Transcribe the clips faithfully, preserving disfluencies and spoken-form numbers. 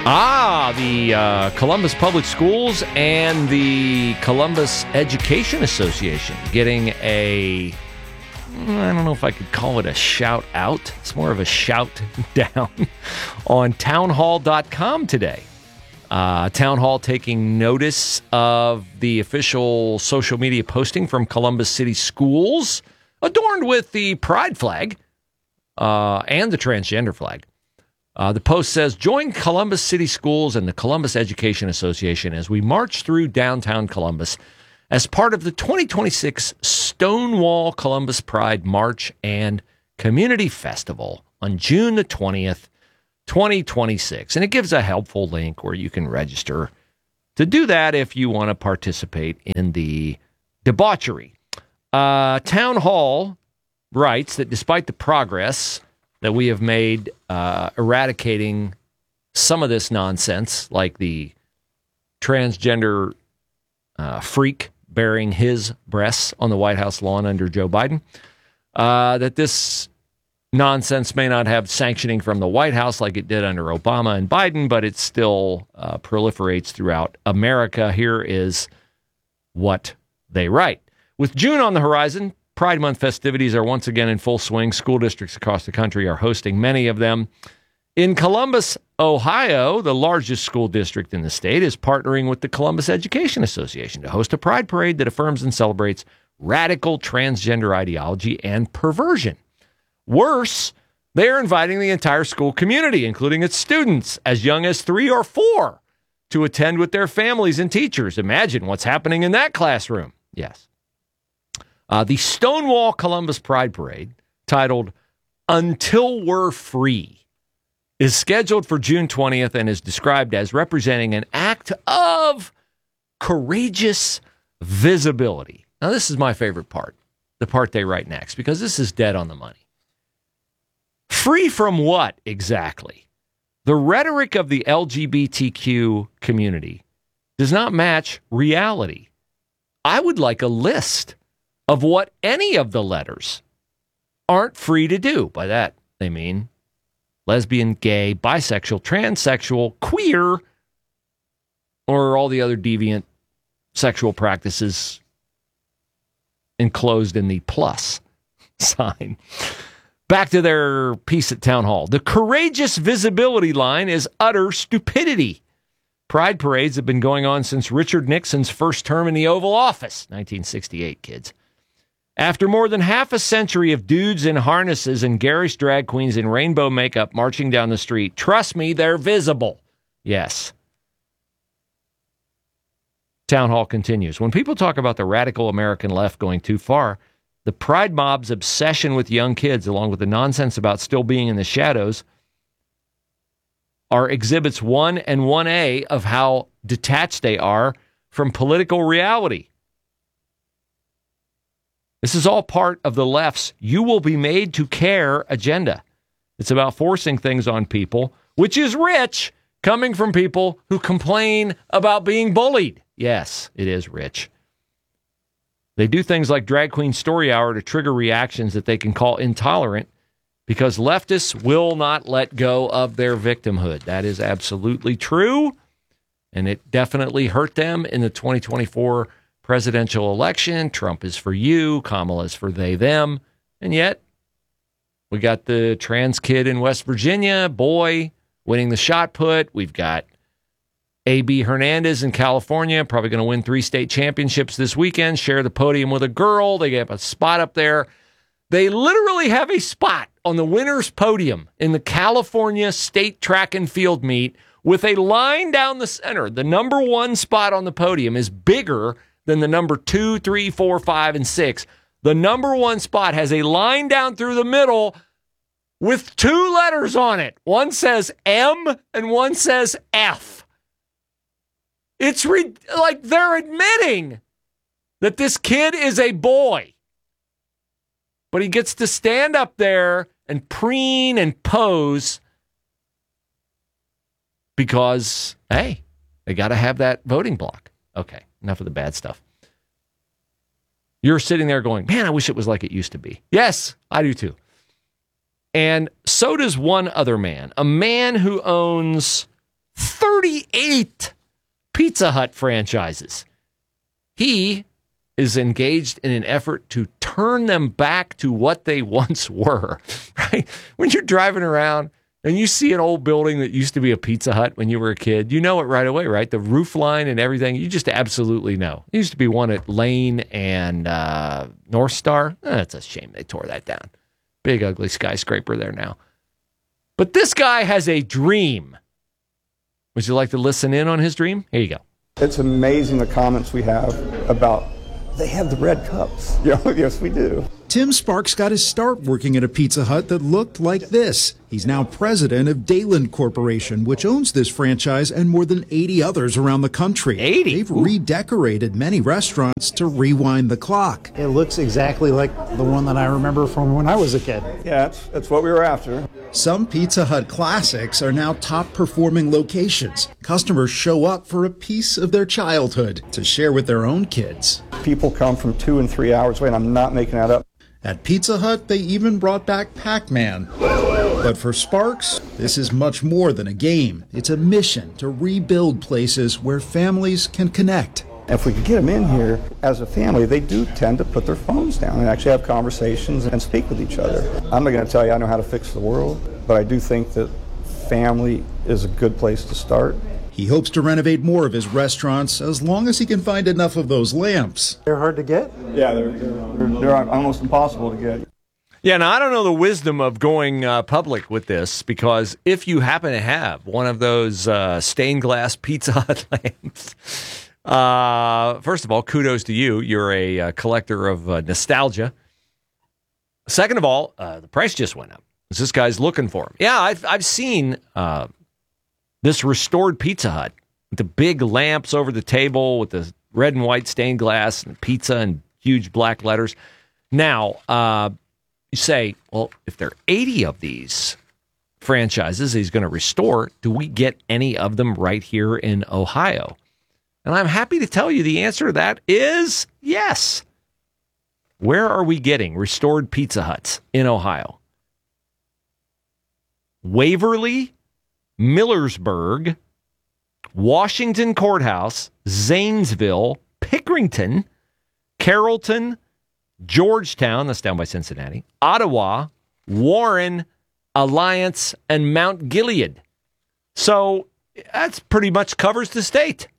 Ah, the uh, Columbus Public Schools and the Columbus Education Association getting a, I don't know if I could call it a shout out. It's more of a shout down on town hall dot com today. Uh, Town Hall taking notice of the official social media posting from Columbus City Schools, adorned with the pride flag uh, and the transgender flag. Uh, the post says, join Columbus City Schools and the Columbus Education Association as we march through downtown Columbus as part of the twenty twenty-six Stonewall Columbus Pride March and Community Festival on June the twentieth, twenty twenty-six. And it gives a helpful link where you can register to do that if you want to participate in the debauchery. Uh, Town Hall writes that despite the progress that we have made uh, eradicating some of this nonsense, like the transgender uh, freak bearing his breasts on the White House lawn under Joe Biden, uh, that this nonsense may not have sanctioning from the White House like it did under Obama and Biden, but it still uh, proliferates throughout America. Here is what they write. With June on the horizon, Pride Month festivities are once again in full swing. School districts across the country are hosting many of them. In Columbus, Ohio, the largest school district in the state is partnering with the Columbus Education Association to host a pride parade that affirms and celebrates radical transgender ideology and perversion. Worse, they are inviting the entire school community, including its students, as young as three or four, to attend with their families and teachers. Imagine what's happening in that classroom. Yes. Uh, the Stonewall Columbus Pride Parade, titled Until We're Free, is scheduled for June twentieth and is described as representing an act of courageous visibility. Now, this is my favorite part, the part they write next, because this is dead on the money. Free from what exactly? The rhetoric of the L G B T Q community does not match reality. I would like a list of what any of the letters aren't free to do. By that, they mean lesbian, gay, bisexual, transsexual, queer, or all the other deviant sexual practices enclosed in the plus sign. Back to their piece at Town Hall. The courageous visibility line is utter stupidity. Pride parades have been going on since Richard Nixon's first term in the Oval Office, nineteen sixty-eight, kids. After more than half a century of dudes in harnesses and garish drag queens in rainbow makeup marching down the street, trust me, they're visible. Yes. Town Hall continues. When people talk about the radical American left going too far, the Pride mob's obsession with young kids, along with the nonsense about still being in the shadows, are exhibits one and one A of how detached they are from political reality. This is all part of the left's "you will be made to care" agenda. It's about forcing things on people, which is rich, coming from people who complain about being bullied. Yes, it is rich. They do things like Drag Queen Story Hour to trigger reactions that they can call intolerant because leftists will not let go of their victimhood. That is absolutely true, and it definitely hurt them in the twenty twenty-four presidential election. Trump is for you, Kamala is for they, them. And yet, we got the trans kid in West Virginia, boy, winning the shot put. We've got A B Hernandez in California, probably going to win three state championships this weekend, share the podium with a girl. They get a spot up there. They literally have a spot on the winner's podium in the California State Track and Field Meet with a line down the center. The number one spot on the podium is bigger than the number two, three, four, five, and six. The number one spot has a line down through the middle with two letters on it. One says M and one says F. It's re- like they're admitting that this kid is a boy. But he gets to stand up there and preen and pose because, hey, they got to have that voting block. Okay. Enough of the bad stuff. You're sitting there going, man, I wish it was like it used to be. Yes, I do too. And so does one other man, a man who owns forty-eight Pizza Hut franchises. He is engaged in an effort to turn them back to what they once were, right? When you're driving around and you see an old building that used to be a Pizza Hut when you were a kid, you know it right away, right? The roof line and everything, you just absolutely know. There used to be one at Lane and uh, North Star. Eh, it's a shame they tore that down. Big, ugly skyscraper there now. But this guy has a dream. Would you like to listen in on his dream? Here you go. It's amazing the comments we have about they have the red cups. You know, yes, we do. Tim Sparks got his start working at a Pizza Hut that looked like this. He's now president of Dayland Corporation, which owns this franchise and more than eighty others around the country. eighty? They've Ooh. redecorated many restaurants to rewind the clock. It looks exactly like the one that I remember from when I was a kid. Yeah, that's, that's what we were after. Some Pizza Hut classics are now top-performing locations. Customers show up for a piece of their childhood to share with their own kids. People come from two and three hours away, and I'm not making that up. At Pizza Hut, they even brought back Pac-Man. But for Sparks, this is much more than a game. It's a mission to rebuild places where families can connect. If we could get them in here as a family, they do tend to put their phones down and actually have conversations and speak with each other. I'm not going to tell you I know how to fix the world, but I do think that family is a good place to start. He hopes to renovate more of his restaurants as long as he can find enough of those lamps. They're hard to get? Yeah, they're, they're, they're almost impossible to get. Yeah, now I don't know the wisdom of going uh, public with this, because if you happen to have one of those uh, stained glass Pizza Hut lamps, uh, first of all, kudos to you. You're a uh, collector of uh, nostalgia. Second of all, uh, the price just went up. This guy's looking for them. Yeah, I've, I've seen uh, this restored Pizza Hut with the big lamps over the table with the red and white stained glass and pizza and huge black letters. Now, uh, you say, well, if there are eighty of these franchises he's going to restore, do we get any of them right here in Ohio? And I'm happy to tell you the answer to that is yes. Where are we getting restored Pizza Huts in Ohio? Waverly, Millersburg, Washington Courthouse, Zanesville, Pickerington, Carrollton, Georgetown, that's down by Cincinnati, Ottawa, Warren, Alliance, and Mount Gilead. So that's pretty much covers the state.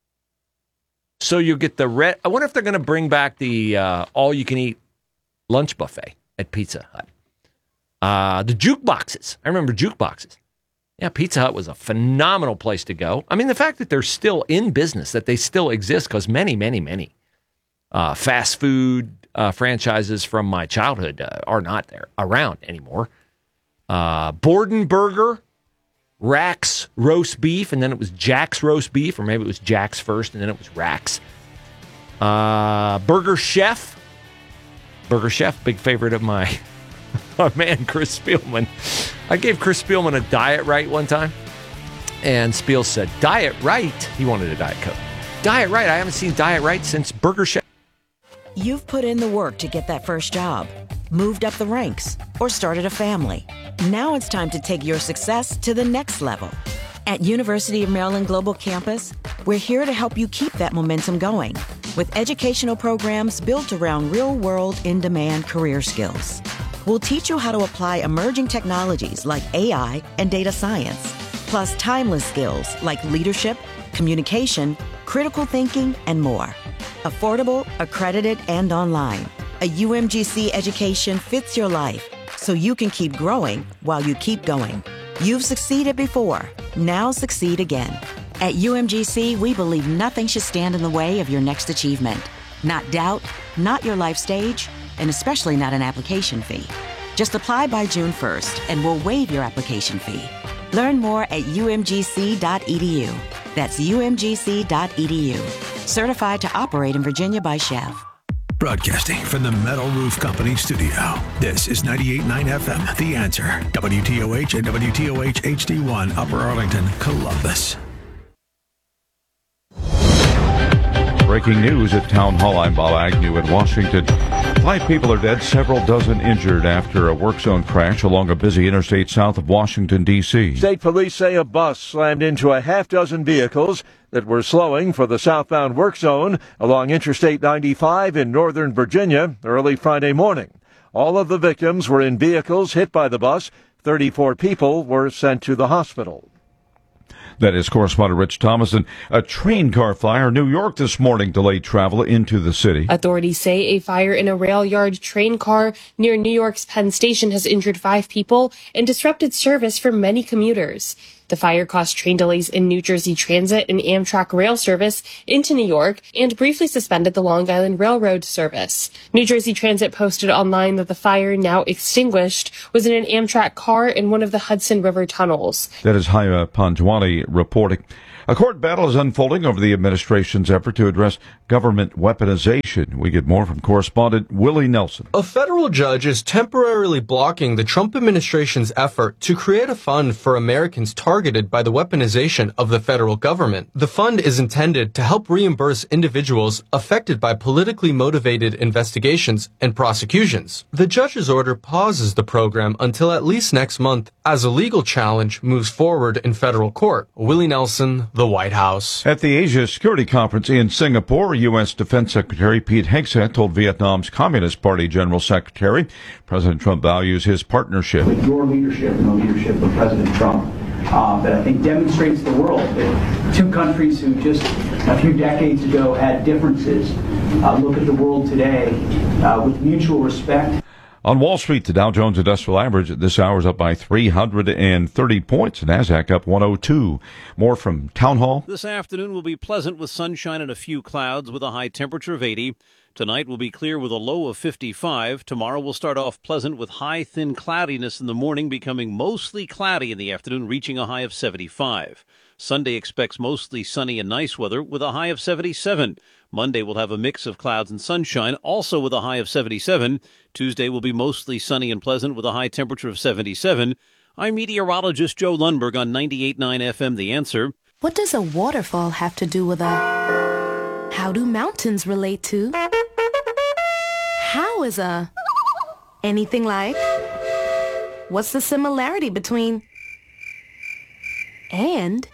So you get the red. I wonder if they're going to bring back the uh, all-you-can-eat lunch buffet at Pizza Hut. Uh, the jukeboxes. I remember jukeboxes. Yeah, Pizza Hut was a phenomenal place to go. I mean, the fact that they're still in business, that they still exist, because many, many, many uh, fast food uh, franchises from my childhood uh, are not there around anymore. Uh, Borden Burger, Rack's Roast Beef, and then it was Jack's Roast Beef, or maybe it was Jack's first, and then it was Rack's. Uh, Burger Chef. Burger Chef, big favorite of my, my man, Chris Spielman. I gave Chris Spielman a Diet Right one time, and Spiel said, Diet Right? He wanted a Diet Coke. Diet Right? I haven't seen Diet Right since Burger Chef. You've put in the work to get that first job, moved up the ranks, or started a family. Now it's time to take your success to the next level. At University of Maryland Global Campus, we're here to help you keep that momentum going with educational programs built around real-world, in-demand career skills. We'll teach you how to apply emerging technologies like A I and data science, plus timeless skills like leadership, communication, critical thinking, and more. Affordable, accredited, and online. A U M G C education fits your life, so you can keep growing while you keep going. You've succeeded before. Now succeed again. At U M G C, we believe nothing should stand in the way of your next achievement. Not doubt, not your life stage, and especially not an application fee. Just apply by June first, and we'll waive your application fee. Learn more at U M G C dot E D U. That's U M G C dot E D U. Certified to operate in Virginia by Chev. Broadcasting from the Metal Roof Company studio. This is ninety-eight point nine F M, The Answer. W T O H and W T O H H D one, Upper Arlington, Columbus. Breaking news at Town Hall. I'm Bob Agnew in Washington. Five people are dead, several dozen injured after a work zone crash along a busy interstate south of Washington, D C State police say a bus slammed into a half dozen vehicles that were slowing for the southbound work zone along Interstate ninety-five in northern Virginia early Friday morning. All of the victims were in vehicles hit by the bus. thirty-four people were sent to the hospital. That is correspondent Rich Thomas. And a train car fire in New York this morning delayed travel into the city. Authorities say a fire in a rail yard train car near New York's Penn Station has injured five people and disrupted service for many commuters. The fire caused train delays in New Jersey Transit and Amtrak rail service into New York and briefly suspended the Long Island Railroad service. New Jersey Transit posted online that the fire, now extinguished, was in an Amtrak car in one of the Hudson River tunnels. That is Haya Panjwani reporting. A court battle is unfolding over the administration's effort to address government weaponization. We get more from correspondent Willie Nelson. A federal judge is temporarily blocking the Trump administration's effort to create a fund for Americans targeted by the weaponization of the federal government. The fund is intended to help reimburse individuals affected by politically motivated investigations and prosecutions. The judge's order pauses the program until at least next month as a legal challenge moves forward in federal court. Willie Nelson, the White House. At the Asia Security Conference in Singapore, U S. Defense Secretary Pete Hegseth told Vietnam's Communist Party General Secretary President Trump values his partnership. With your leadership and the leadership of President Trump, uh, that I think demonstrates to the world that two countries who just a few decades ago had differences uh, look at the world today uh, with mutual respect. On Wall Street, the Dow Jones Industrial Average at this hour is up by three hundred thirty points. The NASDAQ up one oh two. More from Town Hall. This afternoon will be pleasant with sunshine and a few clouds with a high temperature of eighty. Tonight will be clear with a low of fifty-five. Tomorrow will start off pleasant with high, thin cloudiness in the morning, becoming mostly cloudy in the afternoon, reaching a high of seventy-five. Sunday expects mostly sunny and nice weather with a high of seventy-seven. Monday will have a mix of clouds and sunshine, also with a high of seventy-seven. Tuesday will be mostly sunny and pleasant with a high temperature of seventy-seven. I'm meteorologist Joe Lundberg on ninety-eight point nine F M, The Answer. What does a waterfall have to do with a... How do mountains relate to... How is a... Anything like... What's the similarity between... And...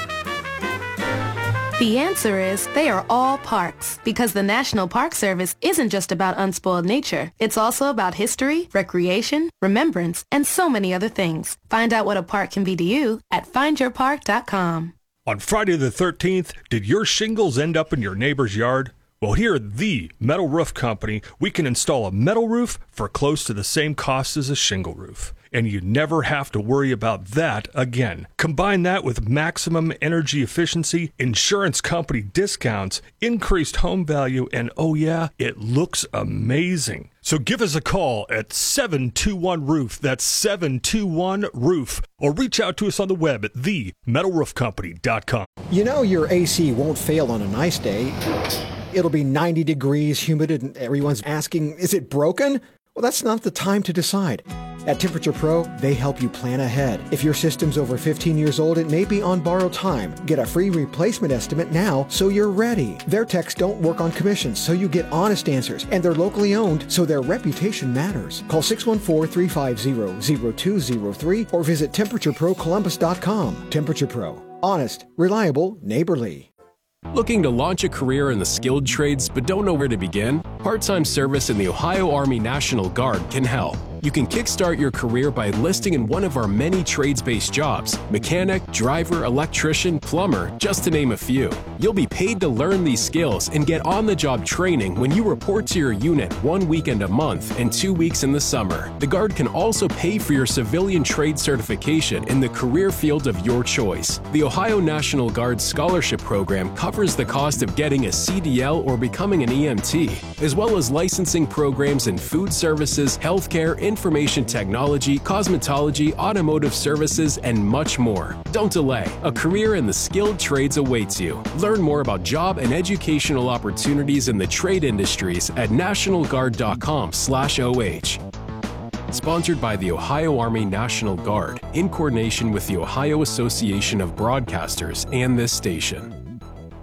The answer is they are all parks, because the National Park Service isn't just about unspoiled nature. It's also about history, recreation, remembrance, and so many other things. Find out what a park can be to you at find your park dot com. On Friday the thirteenth, did your shingles end up in your neighbor's yard? Well, here at the Metal Roof Company, we can install a metal roof for close to the same cost as a shingle roof. And you never have to worry about that again. Combine that with maximum energy efficiency, insurance company discounts, increased home value, and oh yeah, it looks amazing. So give us a call at seven two one roof. That's seven two one roof. Or reach out to us on the web at the metal roof company dot com. You know your A C won't fail on a nice day. It'll be ninety degrees, humid, and everyone's asking, is it broken? Well, that's not the time to decide. At Temperature Pro, they help you plan ahead. If your system's over fifteen years old, it may be on borrowed time. Get a free replacement estimate now so you're ready. Their techs don't work on commissions, so you get honest answers. And they're locally owned, so their reputation matters. Call six one four, three five zero, zero two zero three or visit temperature pro columbus dot com. Temperature Pro. Honest, reliable, neighborly. Looking to launch a career in the skilled trades but don't know where to begin? Part-time service in the Ohio Army National Guard can help. You can kickstart your career by enlisting in one of our many trades-based jobs: mechanic, driver, electrician, plumber, just to name a few. You'll be paid to learn these skills and get on-the-job training when you report to your unit one weekend a month and two weeks in the summer. The Guard can also pay for your civilian trade certification in the career field of your choice. The Ohio National Guard Scholarship Program covers the cost of getting a C D L or becoming an E M T, as well as licensing programs in food services, healthcare, information technology, cosmetology, automotive services, and much more. Don't delay. A career in the skilled trades awaits you. Learn more about job and educational opportunities in the trade industries at national guard dot com slash O H. Sponsored by the Ohio Army National Guard, in coordination with the Ohio Association of Broadcasters and this station.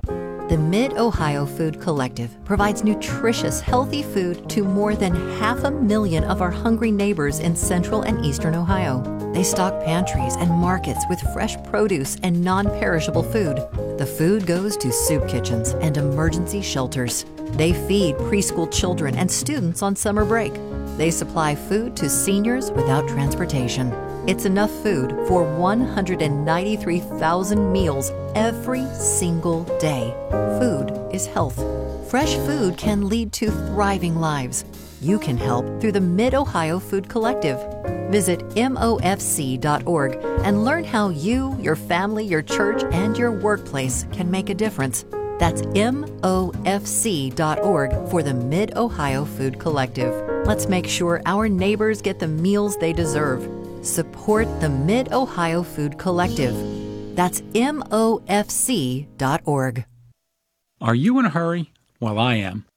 The Mid-Ohio Food Collective provides nutritious, healthy food to more than half a million of our hungry neighbors in central and eastern Ohio. They stock pantries and markets with fresh produce and non-perishable food. The food goes to soup kitchens and emergency shelters. They feed preschool children and students on summer break. They supply food to seniors without transportation. It's enough food for one hundred ninety-three thousand meals every single day. Food is health. Fresh food can lead to thriving lives. You can help through the Mid-Ohio Food Collective. Visit M O F C dot org and learn how you, your family, your church, and your workplace can make a difference. That's M O F C dot org for the Mid-Ohio Food Collective. Let's make sure our neighbors get the meals they deserve. Support the Mid-Ohio Food Collective. That's M O F C dot org. Are you in a hurry? Well, I am.